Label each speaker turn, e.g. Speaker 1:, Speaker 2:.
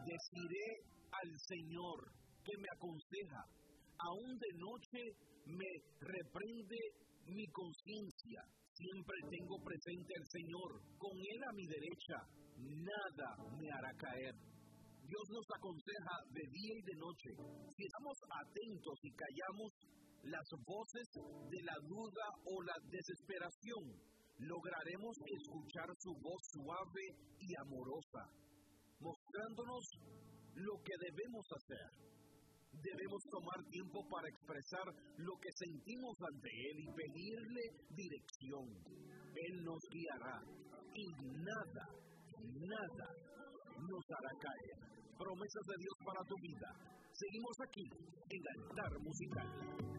Speaker 1: Bendeciré al Señor que me aconseja. Aún de noche me reprende mi conciencia. Siempre tengo presente al Señor. Con Él a mi derecha, nada me hará caer. Dios nos aconseja de día y de noche. Si estamos atentos y callamos las voces de la duda o la desesperación, lograremos escuchar su voz suave y amorosa, mostrándonos lo que debemos hacer. Debemos tomar tiempo para expresar lo que sentimos ante Él y pedirle dirección. Él nos guiará y nada nos hará caer. Promesas de Dios para tu vida. Seguimos aquí en Altar Musical.